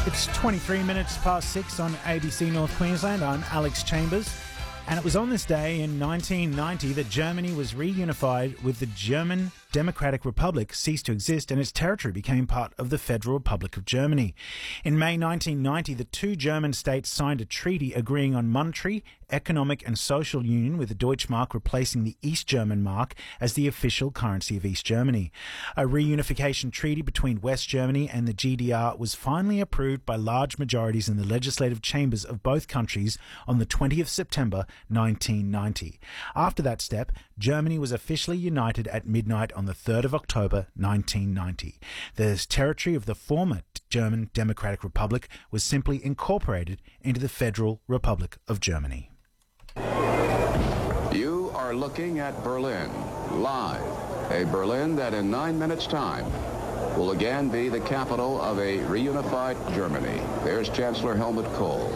It's 23 minutes past 6 on ABC North Queensland. I'm Alex Chambers. And it was on this day in 1990 that Germany was reunified, with the German Democratic Republic ceased to exist and its territory became part of the Federal Republic of Germany. In May 1990, the two German states signed a treaty agreeing on monetary, economic and social union, with the Deutschmark replacing the East German mark as the official currency of East Germany. A reunification treaty between West Germany and the GDR was finally approved by large majorities in the legislative chambers of both countries on the 20th September 1990. After that step, Germany was officially united at midnight on the 3rd of October 1990. The territory of the former German Democratic Republic was simply incorporated into the Federal Republic of Germany. You are looking at Berlin, live. A Berlin that in 9 minutes' time will again be the capital of a reunified Germany. There's Chancellor Helmut Kohl.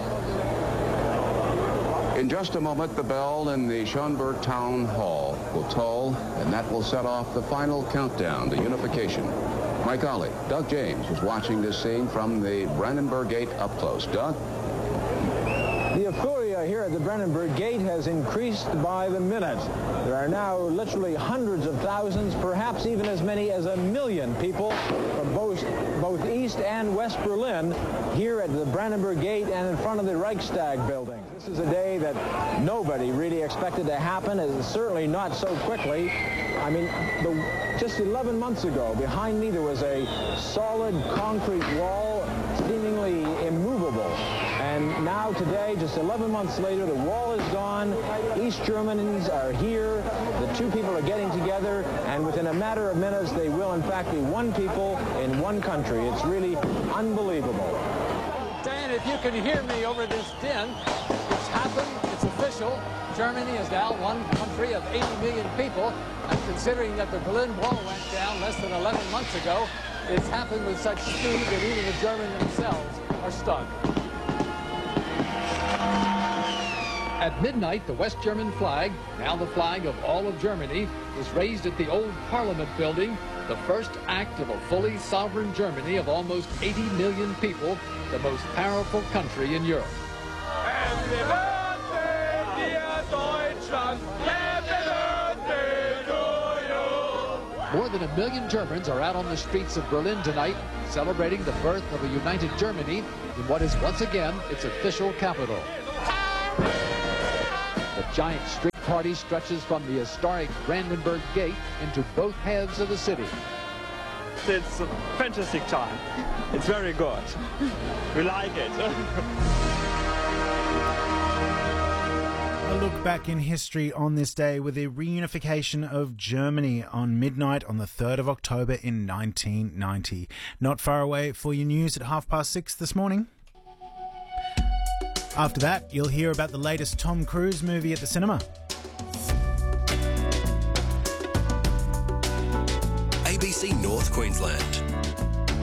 In just a moment, the bell in the Schönberg Town Hall will toll, and that will set off the final countdown to unification. My colleague, Doug James, was watching this scene from the Brandenburg Gate up close. Doug? The euphoria here at the Brandenburg Gate has increased by the minute. There are now literally hundreds of thousands, perhaps even as many as 1 million people from both East and West Berlin here at the Brandenburg Gate and in front of the Reichstag building. This is a day that nobody really expected to happen, and certainly not so quickly. I mean, just 11 months ago, behind me there was a solid concrete wall, seemingly immovable. And now today, just 11 months later, the wall is gone. East Germans are here. The two people are getting together, and within a matter of minutes, they will in fact be one people in one country. It's really unbelievable. Dan, if you can hear me over this din, it's happened, it's official. Germany is now one country of 80 million people, and considering that the Berlin Wall went down less than 11 months ago, it's happened with such speed that even the Germans themselves are stunned. At midnight, the West German flag, now the flag of all of Germany, was raised at the old Parliament building, the first act of a fully sovereign Germany of almost 80 million people, the most powerful country in Europe. Happy birthday, dear Deutschland. Happy birthday to you. More than 1 million Germans are out on the streets of Berlin tonight, celebrating the birth of a united Germany in what is once again its official capital. The giant street party stretches from the historic Brandenburg Gate into both halves of the city. It's a fantastic time. It's very good. We like it. A look back in history on this day with the reunification of Germany on midnight on the 3rd of October in 1990. Not far away for your news at 6:30 this morning. After that, you'll hear about the latest Tom Cruise movie at the cinema. ABC North Queensland.